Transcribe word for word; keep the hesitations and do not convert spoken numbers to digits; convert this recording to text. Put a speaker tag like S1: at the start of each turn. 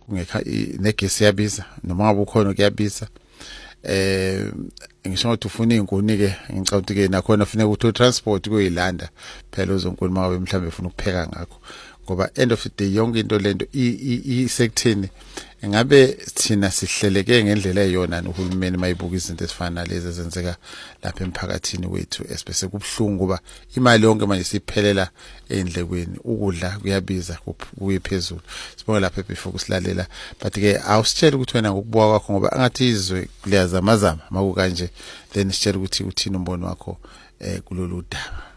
S1: kungekho negesi yabiza noma ngabe ukhona kuyabiza. Eh ngisho ukuthi ufuna inguni ke ngicabanga ke nakhona kufanele ukuthi transport kuyilanda phela uzonkulu mawe mhlambe ufuna ukupheka ngakho ngoba end of the day yonke into lento isekuthini ngabe thina sihleleke ngendlela eyona nohulumeni mayibuka izinto ezifana nalezi ezenzeka lapha emphakathini wethu esibese kubhlungu kuba imali yonke manje siphelela endlekweni ukudla kuyabiza kuyiphezulu sibona lapha before kusilalela but ke awusitshela ukuthi wena ngokubuka kwakho ngoba angathi izwe liyazamazama makukanje then sitshela ukuthi uthini umbono wakho eh kulolu daba.